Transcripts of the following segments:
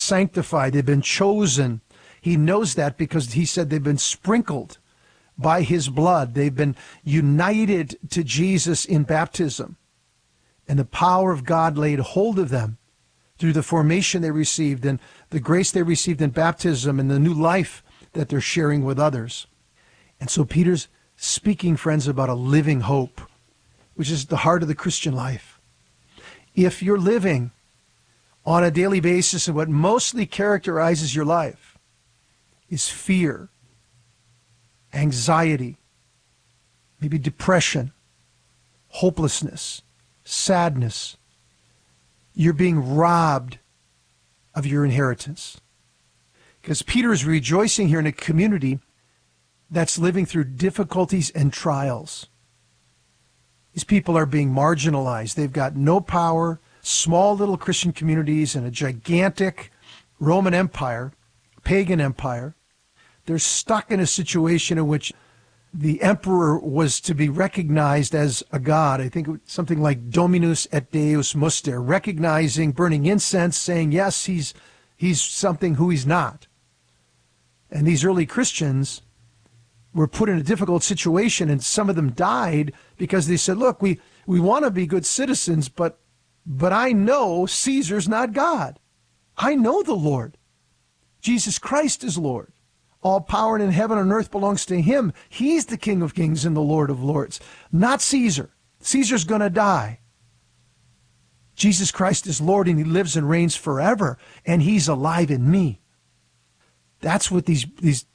sanctified. They've been chosen. He knows that because he said they've been sprinkled by his blood. They've been united to Jesus in baptism. And the power of God laid hold of them through the formation they received and the grace they received in baptism and the new life that they're sharing with others. And so Peter's speaking, friends, about a living hope, which is the heart of the Christian life. If you're living on a daily basis and what mostly characterizes your life is fear, anxiety, maybe depression, hopelessness, sadness, you're being robbed of your inheritance. Because Peter is rejoicing here in a community that's living through difficulties and trials. These people are being marginalized. They've got no power, small little Christian communities in a gigantic Roman Empire, pagan empire. They're stuck in a situation in which the emperor was to be recognized as a god. I think it was something like Dominus et Deus Muster, recognizing, burning incense, saying, yes, he's something who he's not. And these early Christians were put in a difficult situation, and some of them died because they said, look, we want to be good citizens, but I know Caesar's not God. I know the Lord. Jesus Christ is Lord. All power in heaven and earth belongs to him. He's the King of kings and the Lord of lords, not Caesar. Caesar's going to die. Jesus Christ is Lord, and he lives and reigns forever, and he's alive in me. That's what these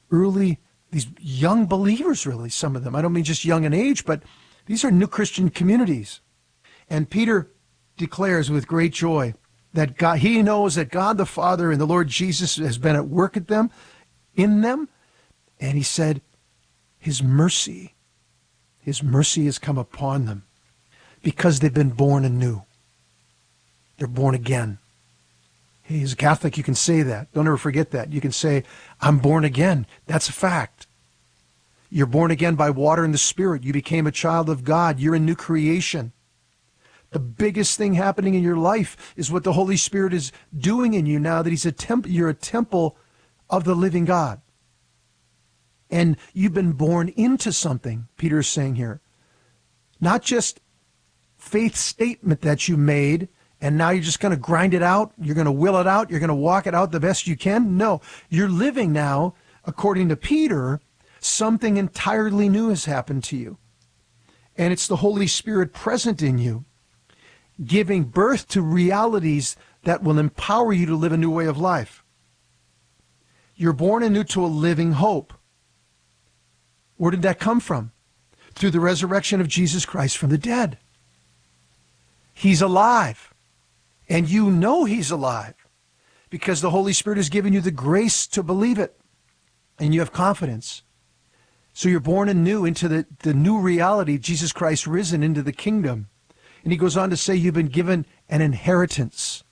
young believers, really, some of them, I don't mean just young in age, but these are new Christian communities. And Peter declares with great joy that God, he knows that God the Father and the Lord Jesus has been at work at them, in them. And he said, his mercy has come upon them because they've been born anew. They're born again. Hey, as a Catholic, you can say that. Don't ever forget that. You can say, I'm born again. That's a fact. You're born again by water and the Spirit. You became a child of God. You're a new creation. The biggest thing happening in your life is what the Holy Spirit is doing in you now that you're a temple of the living God. And you've been born into something, Peter is saying here. Not just faith statement that you made, and now you're just going to grind it out, you're going to will it out, you're going to walk it out the best you can. No, you're living now, according to Peter, something entirely new has happened to you. And it's the Holy Spirit present in you, giving birth to realities that will empower you to live a new way of life. You're born anew to a living hope. Where did that come from? Through the resurrection of Jesus Christ from the dead. He's alive. And you know he's alive because the Holy Spirit has given you the grace to believe it. And you have confidence. So you're born anew into the new reality, Jesus Christ risen into the kingdom. And he goes on to say you've been given an inheritance.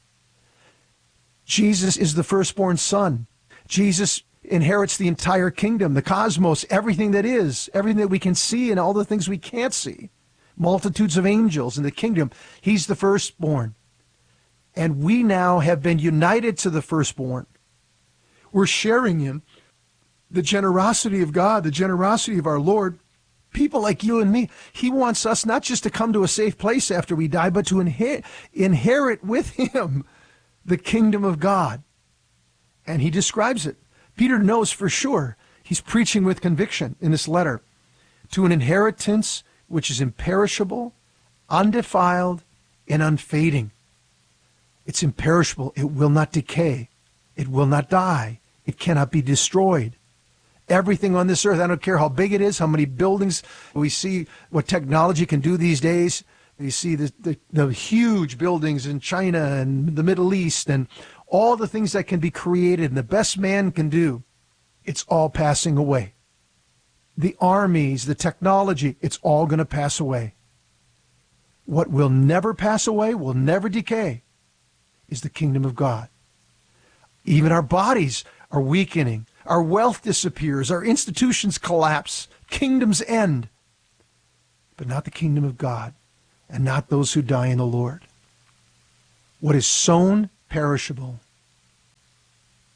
Jesus is the firstborn son. Jesus inherits the entire kingdom, the cosmos, everything that is, everything that we can see and all the things we can't see. Multitudes of angels in the kingdom. He's the firstborn. And we now have been united to the firstborn. We're sharing in the generosity of God, the generosity of our Lord. People like you and me, he wants us not just to come to a safe place after we die, but to inherit with him the kingdom of God. And he describes it. Peter knows for sure. He's preaching with conviction in this letter to an inheritance which is imperishable, undefiled, and unfading. It's imperishable. It will not decay. It will not die. It cannot be destroyed. Everything on this earth, I don't care how big it is, how many buildings, we see what technology can do these days. We see the huge buildings in China and the Middle East and all the things that can be created and the best man can do. It's all passing away. The armies, the technology, it's all going to pass away. What will never pass away, will never decay, is the kingdom of God. Even our bodies are weakening. Our wealth disappears. Our institutions collapse. Kingdoms end. But not the kingdom of God, and not those who die in the Lord. What is sown, perishable.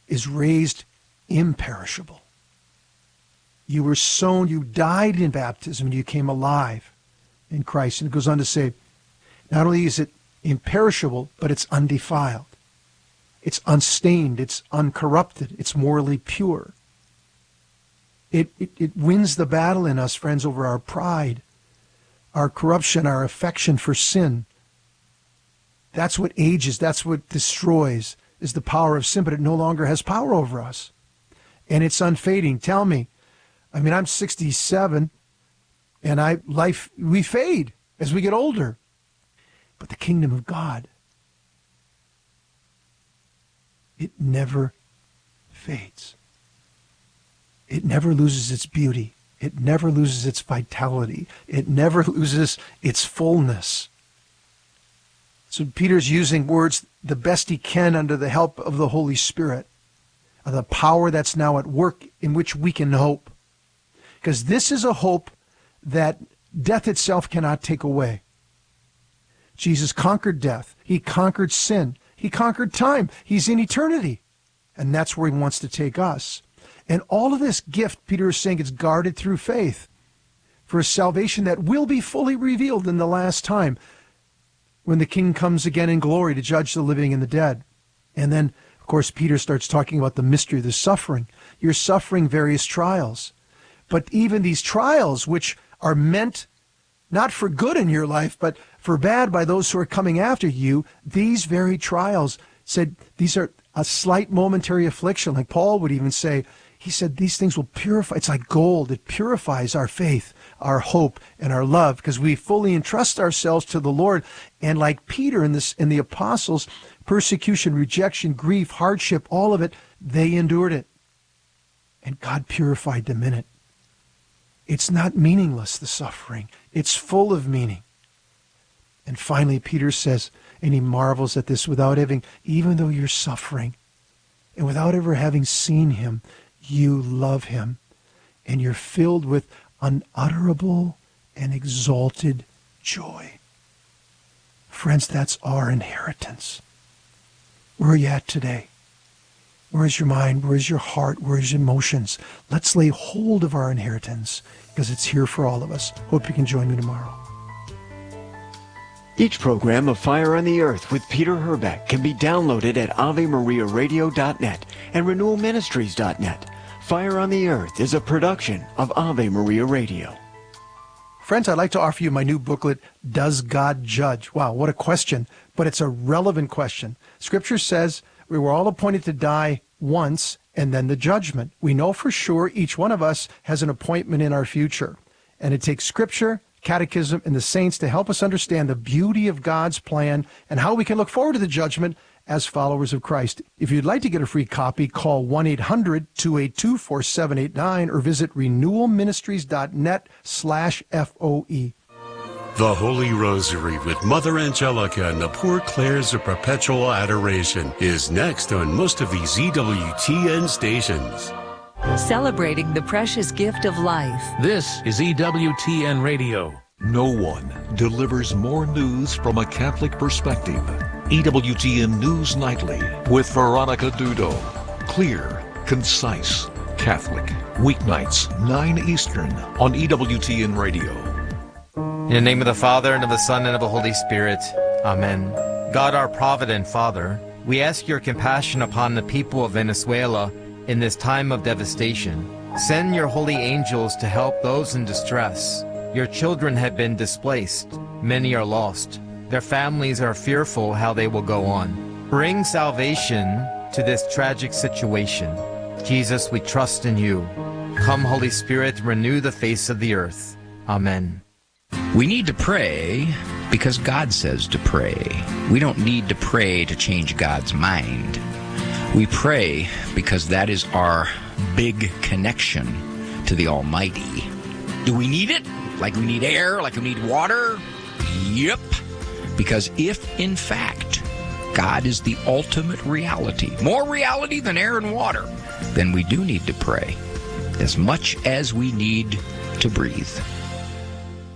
is raised imperishable. You were sown, you died in baptism, and you came alive in Christ. And it goes on to say, not only is it imperishable, but it's undefiled. It's unstained, it's uncorrupted, it's morally pure. It wins the battle in us, friends, over our pride, our corruption, our affection for sin. That's what ages, that's what destroys, is the power of sin, but it no longer has power over us. And it's unfading. Tell me, I mean, I'm 67, and we fade as we get older. But the kingdom of God, it never fades. It never loses its beauty. It never loses its vitality. It never loses its fullness. So Peter's using words the best he can under the help of the Holy Spirit, of the power that's now at work in which we can hope. Because this is a hope that death itself cannot take away. Jesus conquered death. He conquered sin. He conquered time. He's in eternity. And that's where he wants to take us. And all of this gift, Peter is saying, is guarded through faith for a salvation that will be fully revealed in the last time when the King comes again in glory to judge the living and the dead. And then, of course, Peter starts talking about the mystery of the suffering. You're suffering various trials. But even these trials, which are meant not for good in your life, but for bad by those who are coming after you, these very trials said these are a slight momentary affliction. Like Paul would even say, he said these things will purify. It's like gold. It purifies our faith, our hope, and our love because we fully entrust ourselves to the Lord. And like Peter in the apostles, persecution, rejection, grief, hardship, all of it, they endured it. And God purified them in it. It's not meaningless, the suffering. It's full of meaning. And finally, Peter says, and he marvels at this, even though you're suffering, and without ever having seen him, you love him, and you're filled with unutterable and exalted joy. Friends, that's our inheritance. Where are you at today? Where is your mind? Where is your heart? Where is your emotions? Let's lay hold of our inheritance because it's here for all of us. Hope you can join me tomorrow. Each program of Fire on the Earth with Peter Herbeck can be downloaded at AveMariaRadio.net and RenewalMinistries.net. Fire on the Earth is a production of Ave Maria Radio. Friends, I'd like to offer you my new booklet, Does God Judge? Wow, what a question, but it's a relevant question. Scripture says we were all appointed to die once and then the judgment. We know for sure each one of us has an appointment in our future. And it takes Scripture, Catechism, and the saints to help us understand the beauty of God's plan and how we can look forward to the judgment as followers of Christ. If you'd like to get a free copy, call 1-800-282-4789 or visit renewalministries.net/FOE. The Holy Rosary with Mother Angelica and the Poor Clares of Perpetual Adoration is next on most of these EWTN stations. Celebrating the precious gift of life. This is EWTN Radio. No one delivers more news from a Catholic perspective. EWTN News Nightly with Veronica Dudo. Clear, concise, Catholic. Weeknights, 9 Eastern on EWTN Radio. In the name of the Father, and of the Son, and of the Holy Spirit. Amen. God, our provident Father, we ask your compassion upon the people of Venezuela in this time of devastation. Send your holy angels to help those in distress. Your children have been displaced. Many are lost. Their families are fearful how they will go on. Bring salvation to this tragic situation. Jesus, we trust in you. Come, Holy Spirit, renew the face of the earth. Amen. We need to pray because God says to pray. We don't need to pray to change God's mind. We pray because that is our big connection to the Almighty. Do we need it? Like we need air? Like we need water? Yep. Because if, in fact, God is the ultimate reality, more reality than air and water, then we do need to pray as much as we need to breathe.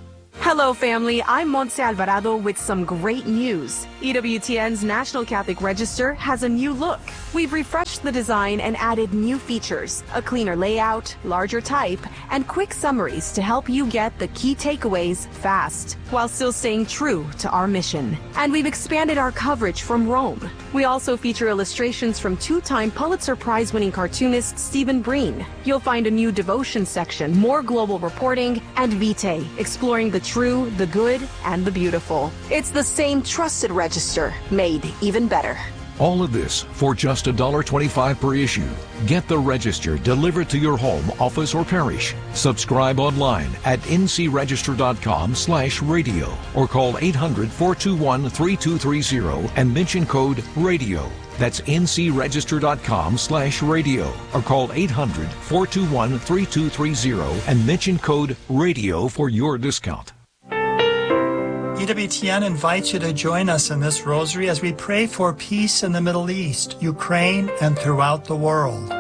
Hello, family. I'm Montse Alvarado with some great news. EWTN's National Catholic Register has a new look. We've refreshed the design and added new features, a cleaner layout, larger type, and quick summaries to help you get the key takeaways fast, while still staying true to our mission. And we've expanded our coverage from Rome. We also feature illustrations from two-time Pulitzer Prize-winning cartoonist Stephen Breen. You'll find a new devotion section, more global reporting, and Vitae, exploring the true, the good, and the beautiful. It's the same trusted register, made even better. All of this for just $1.25 per issue. Get the Register delivered to your home, office, or parish. Subscribe online at ncregister.com/radio or call 800-421-3230 and mention code RADIO. That's ncregister.com/radio or call 800-421-3230 and mention code RADIO for your discount. EWTN invites you to join us in this rosary as we pray for peace in the Middle East, Ukraine, and throughout the world.